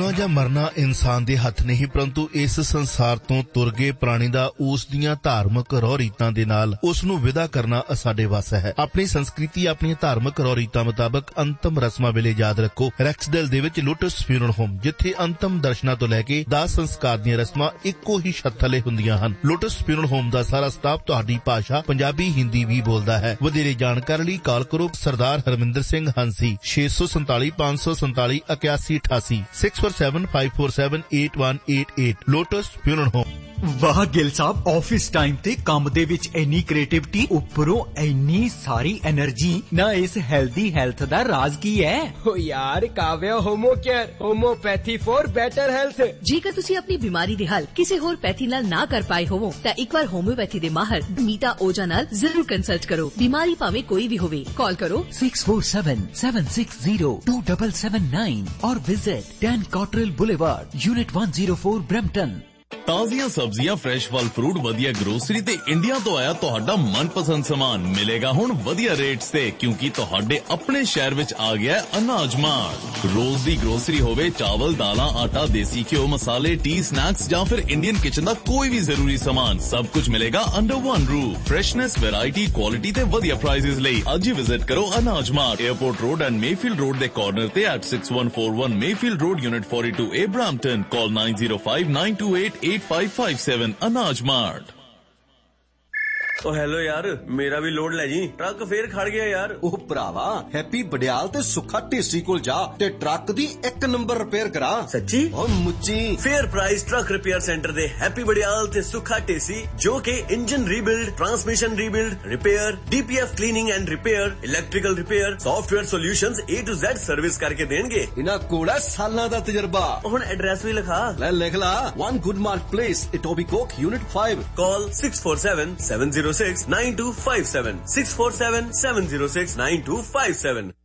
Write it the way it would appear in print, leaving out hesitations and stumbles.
जिउणा जां मरना इंसान दे हथ नहीं, परंतु इस संसार तो तुर गए प्राणी दा उस दियां धार्मिक रौह रीतां दे नाल उस नूं विदा करना साडे वस है। अपनी संस्कृति अपनी धार्मिक रौह रीतां मुताबक अंतिम रस्मां वेले याद रखो रैक्सडेल दे विच लोटस फ्यूनरल होम, जिथे अंतिम दर्शनां तो लैके दाह संस्कार दीयां रस्मां इक्को ही छत थले हुंदियां हन। लोटस फ्यूनरल होम दा सारा स्टाफ तुहाडी भाषा पंजाबी हिंदी भी बोलदा है। वधेरे जानकारी लई कॉल करो सरदार हरमिंदर सिंह हंसी 647 547 8188 647 547 8188 लोटस फ्यूनरल होम। वाह गिल साहब, ऑफिस टाइम ते काम दे विच इन्नी क्रिएटिविटी उपरों इन्नी सारी एनर्जी ना, इस हेल्दी हेल्थ दा राज की है? ओ यार काव्या होमो care homeopathy for better health. जेकर तुसी अपनी बीमारी दे हल किसी होर पैथी नाल ना कर पाए होवो तां एक बार होम्योपैथी दे माहर मीता ओझा नाल जरूर कंसल्ट करो। बीमारी भाਵੇਂ कोई भी होवे, कॉल करो 647-760-2779 और visit 10 Cottrell Boulevard, Unit 104, Brampton। ताजियां सब्जियां, फ्रेश फल फ्रूट, वधिया ग्रोसरी ते इंडिया तो आया तुहाडा मनपसंद सामान मिलेगा हुण वधिया रेट्स ते, क्योंकि तुहाडे अपने शहर विच आ गया है अनाज मार्ट। रोज दी ग्रोसरी होवे, चावल, दालां, आटा, देसी घ्यो, मसाले, टी, स्नैक्स जां फिर इंडियन किचन दा कोई भी जरूरी सामान, सब कुछ मिलेगा under one roof. Freshness, variety, quality ते वधिया प्राइसेस लई अज ही विजिट करो अनाज mart, airport road and Mayfield road they corner ते at 6141 Mayfield road, unit 42A, Brampton. Call 9059288557 अनाज मार्ट। ओ हेलो यार, मेरा भी लोड ले जी, ट्रक फिर खड़ गया यार। ओ भरावा, हैप्पी बडियाल ते सुखा ढेसी कोल जा ते ट्रक दी 1 नंबर रिपेयर करा। सच्ची? ओ मुच्ची। Fair price truck repair centre दे हैप्पी बडियाल ते सुखा ढेसी, जो के engine rebuild, transmission rebuild, repair, DPF cleaning and repair, electrical repair, software solutions A to Z service करके देंगे। इना कोड़ा सालां दा तजर्बा। हुण एड्रेस भी लिखा ले, लिख ला। 1 Goodmark Place, Etobicoke, Unit 5। Call 647-706-9257 647-706-9257।